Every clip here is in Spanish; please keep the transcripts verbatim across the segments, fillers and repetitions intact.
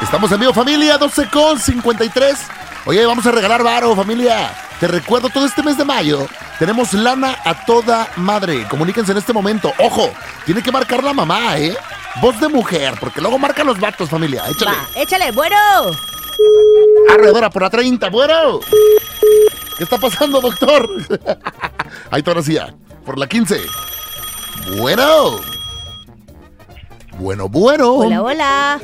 Estamos en vivo, familia, doce con cincuenta y tres. Oye, vamos a regalar varo, familia. Te recuerdo, todo este mes de mayo tenemos lana a toda madre. Comuníquense en este momento. Ojo, tiene que marcar la mamá, ¿eh? Voz de mujer, porque luego marcan los vatos, familia. Échale. Va, échale, bueno. Arredora por la treinta, bueno. ¿Qué está pasando, doctor? Ahí te ahora sí ya. Por la quince. Bueno. Bueno, bueno. Hola, hola.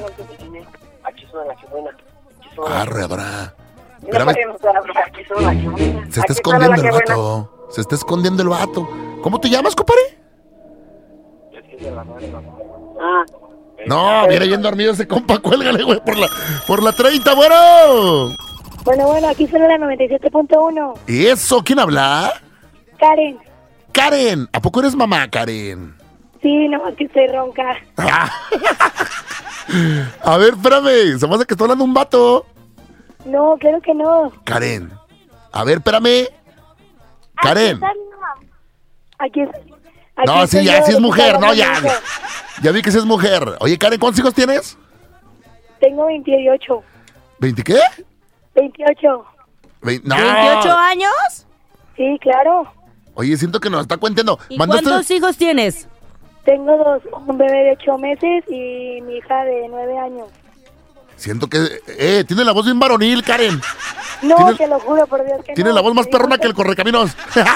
Arredora. Espérame. Se está escondiendo el vato. Se está escondiendo el vato. ¿Cómo te llamas, compadre? No, viene bien dormido ese compa. Cuélgale, güey, por la, por la treinta, bueno. Bueno, bueno, aquí suena la noventa y siete punto uno. ¿Y eso? ¿Quién habla? Karen. Karen. ¿A poco eres mamá, Karen? Sí, no, que estoy ronca. A ver, espérame. Se me hace que está hablando un vato. No, claro que no. Karen. A ver, espérame. Karen. Aquí es. No, sí, ya, sí es mujer. No, ya. Ya vi que sí es mujer. Oye, Karen, ¿cuántos hijos tienes? Tengo veintiocho. ¿veinte qué? veintiocho. Ve- no. ¿veintiocho años? Sí, claro. Oye, siento que nos está cuentando. ¿Y ¿Mandaste- cuántos hijos tienes? Tengo dos, un bebé de ocho meses y mi hija de nueve años. Siento que... Eh, tiene la voz bien varonil, Karen. No, Tiene- te lo juro por Dios que Tiene no. la voz más perrona que el correcaminos.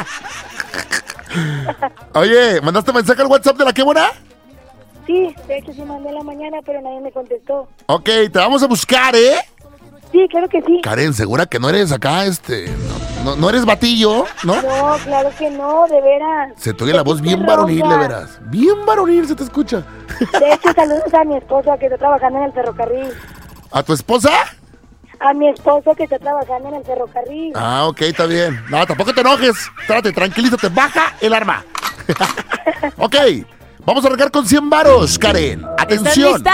Oye, ¿mandaste mensaje al WhatsApp de la qué buena? Sí, de hecho sí mandé en la mañana, pero nadie me contestó. Ok, te vamos a buscar, ¿eh? Sí, claro que sí. Karen, ¿segura que no eres acá, este... No, no, no eres batillo, ¿no? No, claro que no, de veras. Se te oye la voz Estoy bien varonil, de ronca. veras. Bien varonil se te escucha. De hecho, saludos a mi esposo que está trabajando en el ferrocarril. ¿A tu esposa? A mi esposo que está trabajando en el ferrocarril. Ah, ok, está bien. No, tampoco te enojes. Trate, tranquilízate. Baja el arma. Ok, vamos a arrancar con cien varos, Karen. ¿Estás Atención. lista?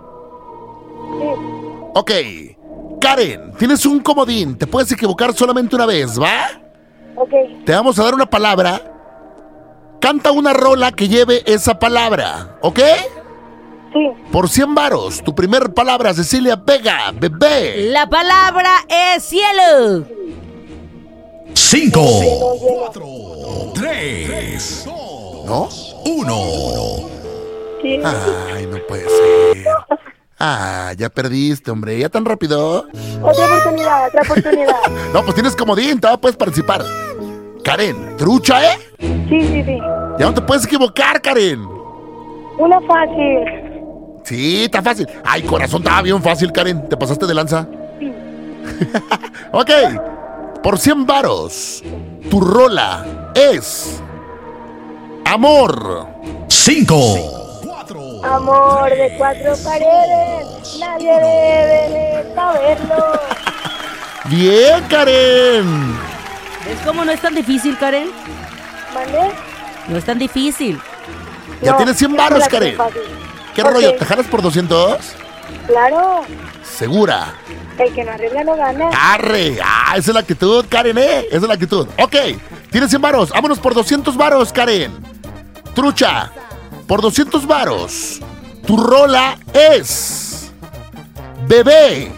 Sí, Ok, Karen, tienes un comodín. Te puedes equivocar solamente una vez, ¿va? ok. Te vamos a dar una palabra. Canta una rola que lleve esa palabra, ¿ok? Sí, Por cien varos, tu primer palabra, Cecilia Vega, bebé. La palabra es cielo. Cinco, cuatro, tres, ¿No? uno. sí. Ay, no puede ser. Ah, ya perdiste, hombre. ¿Ya tan rápido? Otra oportunidad, otra oportunidad. No, pues tienes comodín, todavía puedes participar. Karen, trucha, ¿eh? Sí, sí, sí. Ya no te puedes equivocar, Karen. Una fácil. Sí, está fácil. Ay, corazón, estaba bien fácil, Karen. Te pasaste de lanza. Sí. Ok, por cien varos, tu rola es Amor. Cinco, Amor de cuatro paredes, nadie debe de saberlo. Bien, Karen. ¿Ves cómo no es tan difícil, Karen? ¿Mandé? No es tan difícil. Ya No, tienes cien yo varos, la tengo Karen. fácil. ¿Qué Ok, rollo? ¿Te jalas por doscientos? Claro, Segura. el que no arriesga no gana. Arre, ah, esa es la actitud, Karen, ¿eh? Esa es la actitud. Ok, tienes cien varos. Vámonos por doscientos varos, Karen. Trucha, por doscientos varos. Tu rola es Bebé.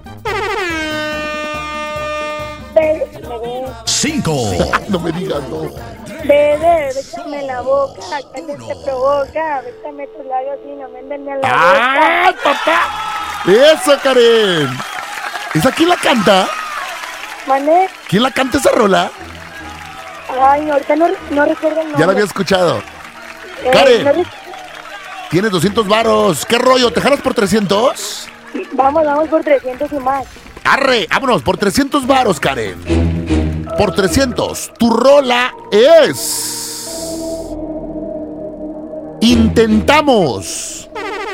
Bebé, bebé, cinco, No me digas, no. bebé, bésame la boca, que te provoca, bésame tus labios y no me envenenen la ¡Ah, boca. papá! ¡Eso, Karen! ¿Esa quién la canta? ¿Mandé? ¿Quién la canta esa rola? Ay, ahorita no, no recuerdo el nombre. Ya la había escuchado. Eh, Karen. no re- Tienes doscientos varos. ¿Qué rollo? ¿Te jalas por trescientos? Vamos, vamos por trescientos y más. Arre, vámonos, por trescientos varos, Karen. Por trescientos. Tu rola es... Intentamos.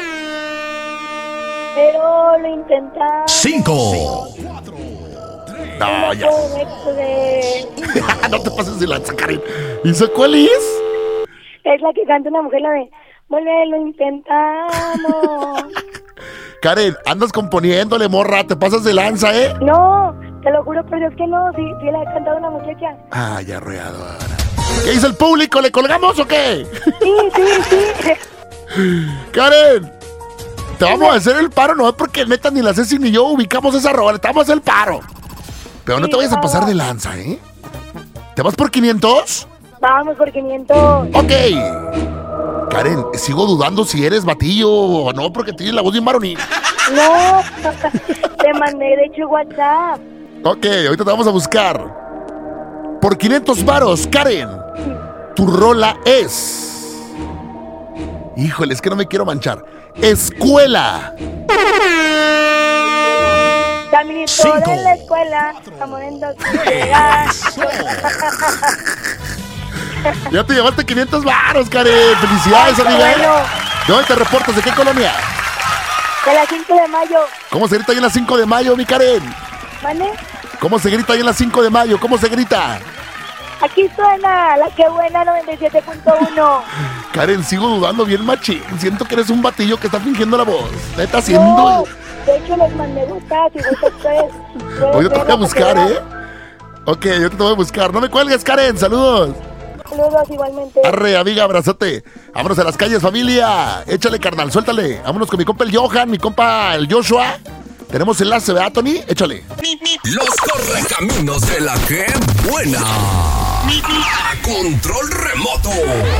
Pero lo intentamos. cinco, No, ya. De... No te pases de lanza, Karen. ¿Y esa cuál es? Es la que canta una mujer, la de... Vuelve, lo intentamos. Karen, andas componiéndole, morra. Te pasas de lanza, ¿eh? No, te lo juro por Dios que no. Sí, sí la ha cantado una muchacha. Ah, ya arruinado. ¿Qué dice el público? ¿Le colgamos o qué? Sí, sí, sí. Karen, Te vamos a hacer el paro, no es porque neta ni la Ceci ni yo ubicamos esa rola, te vamos a hacer el paro. Pero no te vayas a pasar de lanza, ¿eh? ¿Te vas por quinientos? Vamos por quinientos. Ok. Karen, sigo dudando si eres batillo o no, porque tienes la voz bien varonil. No, te mandé de hecho WhatsApp. Ok, ahorita te vamos a buscar. Por quinientos varos, Karen, tu rola es... Híjole, es que no me quiero manchar. Escuela. Caminito Cinco, de la escuela, amor en dos Ya te llevaste quinientos varos, Karen. Felicidades, amiga. Bueno, ¿De dónde te reportas? ¿De qué colonia? de las cinco de mayo. ¿Cómo se grita ahí en las cinco de mayo, mi Karen? ¿Vale? ¿Cómo se grita ahí en las cinco de mayo? ¿Cómo se grita? Aquí suena la que buena noventa y siete punto uno. Karen, sigo dudando bien machín. Siento que eres un batillo que está fingiendo la voz. Neta, haciendo... No, de hecho les mandé WhatsApp y vos ustedes. Hoy te voy a buscar, ¿eh? Ok, yo te voy a buscar. No me cuelgues, Karen. Saludos. Saludos igualmente. Arre, amiga, abrazote. Vámonos a las calles, familia. Échale, carnal, suéltale. Vámonos con mi compa el Johan, mi compa el Joshua. Tenemos enlace, ¿verdad, Tony? Échale. Los correcaminos de la que buena. A control remoto.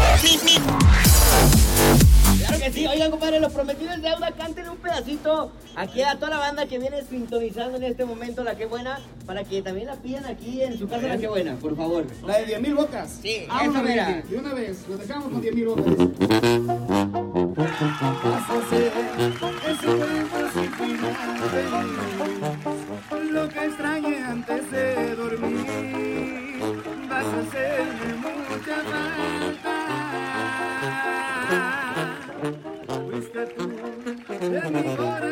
Claro que sí, oigan, compadre, los prometidos de deuda, canten un pedacito aquí a toda la banda que viene sintonizando en este momento la que buena, para que también la pidan aquí en su casa la que buena, por favor. La de diez mil bocas. Sí, ah, esa una mera. vez, de una vez, lo dejamos con diez mil bocas. Vas a hacer ese cuento sin final, lo que extrañé antes de dormir. Vas a hacerme mucha falta. Fuiste tú de mi corazón.